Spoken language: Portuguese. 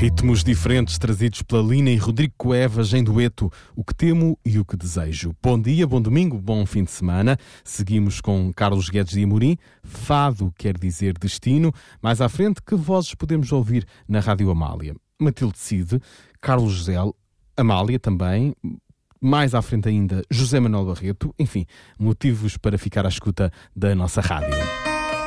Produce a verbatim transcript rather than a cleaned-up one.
Ritmos diferentes trazidos pela Lina e Rodrigo Cuevas em dueto, O Que Temo e O Que Desejo. Bom dia, bom domingo, bom fim de semana. Seguimos com Carlos Guedes de Amorim. Fado quer dizer destino. Mais à frente, que vozes podemos ouvir na Rádio Amália? Matilde Cide, Carlos José, Amália também. Mais à frente ainda, José Manuel Barreto. Enfim, motivos para ficar à escuta da nossa rádio.